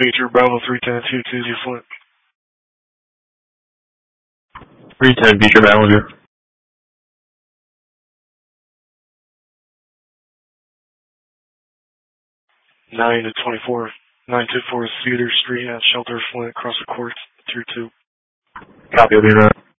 Feature Bravo 310-220 Flint. 310 Feature Ballinger. 9-24. 924 Cedar Street at Shelter Flint, across the court, Tier 2. Copy, I'll be around.